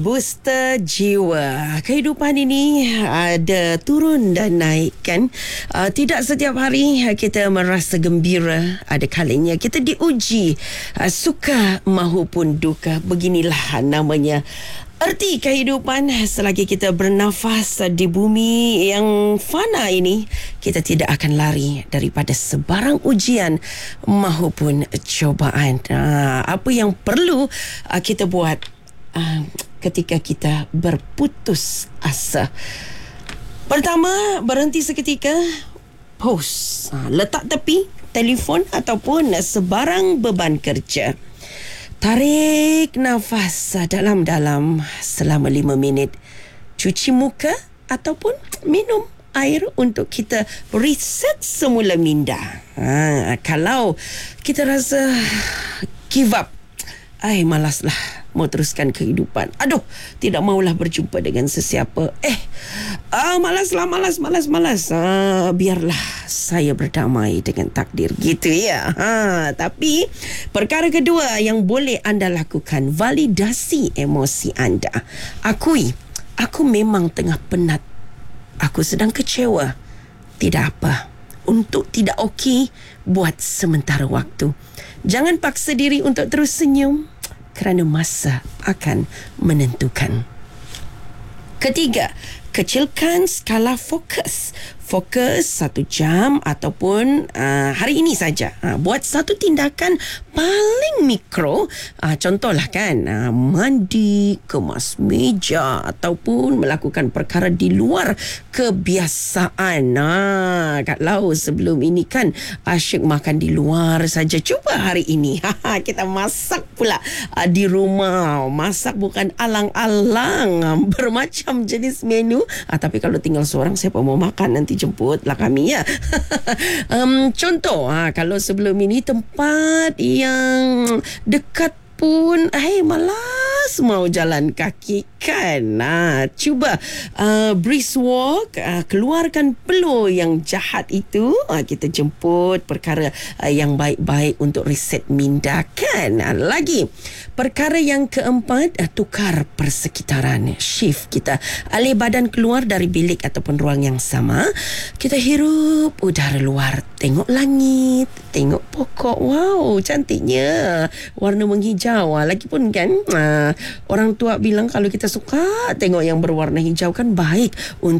Booster jiwa. Kehidupan ini ada turun dan naik kan. Tidak setiap hari kita merasa gembira. Ada kalanya kita diuji suka mahupun duka. Beginilah namanya erti kehidupan. Selagi kita bernafas di bumi yang fana ini, kita tidak akan lari daripada sebarang ujian mahupun cobaan. Apa yang perlu kita buat ketika kita berputus asa? Pertama, berhenti seketika, pause, letak tepi telefon ataupun sebarang beban kerja. Tarik nafas dalam-dalam selama 5 minit. Cuci muka ataupun minum air untuk kita reset semula minda. Kalau kita rasa give up, malaslah mau teruskan kehidupan. Tidak maulah berjumpa dengan sesiapa. Malas. Biarlah saya berdamai dengan takdir. Gitu ya. Tapi perkara kedua yang boleh anda lakukan, validasi emosi anda. Aku memang tengah penat. Aku sedang kecewa. Tidak apa. Untuk tidak okey, buat sementara waktu. Jangan paksa diri untuk terus senyum, kerana masa akan menentukan. Ketiga, kecilkan skala fokus. Fokus 1 jam ataupun hari ini saja. Buat satu tindakan paling mikro. Contohlah kan, mandi, kemas meja ataupun melakukan perkara di luar kebiasaan. Kalau sebelum ini kan asyik makan di luar saja, cuba hari ini kita masak pula di rumah. Masak bukan alang-alang, bermacam jenis menu. Tapi kalau tinggal seorang, siapa mau makan? Nanti jemputlah kami ya. Contoh, kalau sebelum ini tempat yang dekat pun malas mau jalan kaki kan. Cuba brisk walk, keluarkan peluh yang jahat itu. Kita jemput perkara yang baik-baik untuk reset minda kan. Lagi, perkara yang keempat, tukar persekitaran, shift kita. Alih badan keluar dari bilik ataupun ruang yang sama. Kita hirup udara luar, tengok langit, tengok pokok. Wow, cantiknya warna menghijau. Lagipun kan, orang tua bilang kalau kita suka tengok yang berwarna hijau kan baik untuk